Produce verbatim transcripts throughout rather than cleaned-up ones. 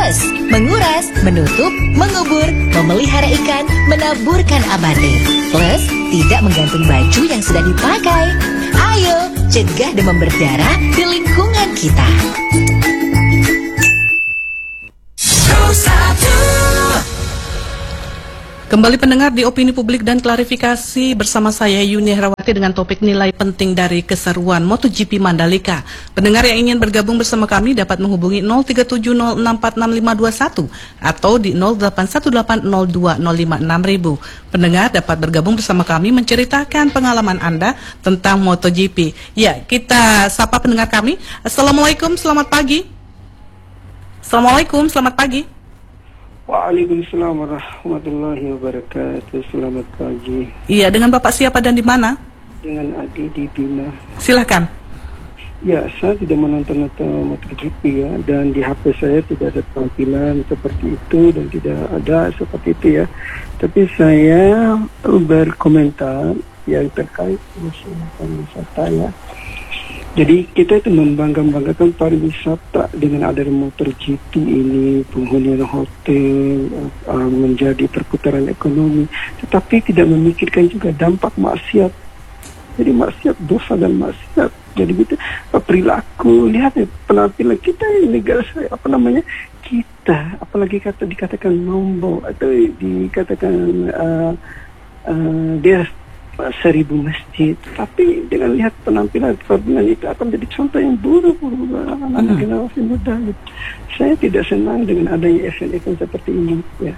Plus, menguras, menutup, mengubur, memelihara ikan, menaburkan abate. Plus, tidak menggantung baju yang sudah dipakai. Ayo, cegah demam berdarah di lingkungan kita. Kembali pendengar di Opini Publik dan Klarifikasi bersama saya Yuni Herawati dengan topik nilai penting dari keseruan MotoGP Mandalika. Pendengar yang ingin bergabung bersama kami dapat menghubungi nol tiga tujuh nol enam empat enam lima dua satu atau di nol delapan satu delapan nol dua nol lima enam ribu. Pendengar dapat bergabung bersama kami menceritakan pengalaman Anda tentang MotoGP. Ya, kita sapa pendengar kami. Assalamualaikum, selamat pagi. Assalamualaikum, selamat pagi. Waalaikumsalam warahmatullahi wabarakatuh. Selamat pagi. Iya, dengan Bapak siapa dan di mana? Dengan Adi di Bima. Silakan. Ya, saya tidak menonton atau MotoGP ya, dan di H P saya tidak ada tampilan seperti itu dan tidak ada seperti itu ya. Tapi saya berkomentar yang terkait urusan wisata ya. Jadi kita itu membangga-banggakan pariwisata dengan adanya MotoGP ini, penghunian hotel, uh, menjadi perputaran ekonomi, tetapi tidak memikirkan juga dampak maksiat. Jadi maksiat, dosa dan maksiat. Jadi gitu perilaku, lihat ya, penampilan kita ini negara saya, apa namanya, kita, apalagi kata dikatakan nombor atau dikatakan uh, uh, dia seribu masjid, tapi dengan lihat penampilan Ferdinand itu akan menjadi contoh yang buruk untuk anak-anak hmm. generasi muda. Saya tidak senang dengan adanya event-event seperti ini ya.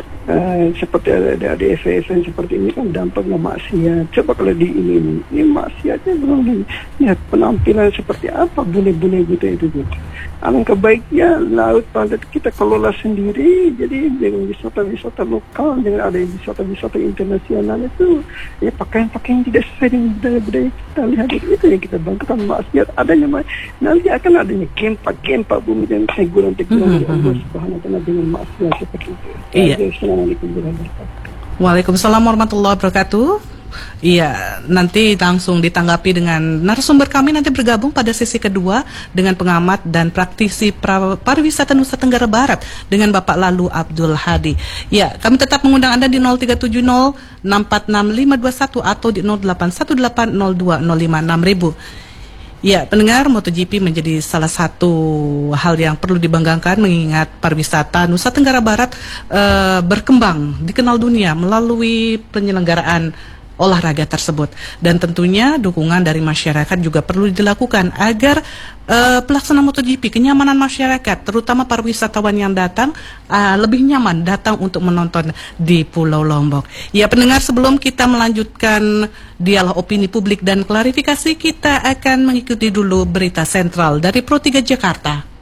Uh, seperti ada ada event-event seperti ini kan dampaknya maksiat. Coba kalau di ini ini, ini maksiatnya belum lihat penampilan seperti apa, boleh-boleh gitu itu gitu. Alangkah baiknya laut pantai kita kelola sendiri, jadi dengan wisata-wisata lokal, dengan ada wisata-wisata internasional itu ya pakaian-pakaian tidak sesuai dengan budaya-budaya kita. Lihat itu yang kita banggakan, maksiat adanya, nanti akan adanya gempa-gempa bumi dan teguran-teguran mm-hmm. Allah Subhanahu wa taala dengan maksiat seperti itu. Iya. Assalamualaikum warahmatullahi wabarakatuh. Waalaikumsalam warahmatullahi wabarakatuh. Iya, nanti langsung ditanggapi dengan narasumber kami nanti bergabung pada sesi kedua dengan pengamat dan praktisi pra, pariwisata Nusa Tenggara Barat dengan Bapak Lalu Abdul Hadi. Ya, kami tetap mengundang Anda di nol tiga tujuh nol enam empat enam lima dua satu atau di nol delapan satu delapan nol dua nol lima enam ribu. Ya, pendengar, MotoGP menjadi salah satu hal yang perlu dibanggakan mengingat pariwisata Nusa Tenggara Barat uh, berkembang, dikenal dunia melalui penyelenggaraan olahraga tersebut, dan tentunya dukungan dari masyarakat juga perlu dilakukan agar uh, pelaksanaan MotoGP, kenyamanan masyarakat terutama para wisatawan yang datang uh, lebih nyaman datang untuk menonton di Pulau Lombok. Ya pendengar, sebelum kita melanjutkan dialog opini publik dan klarifikasi, kita akan mengikuti dulu berita sentral dari Pro tiga Jakarta.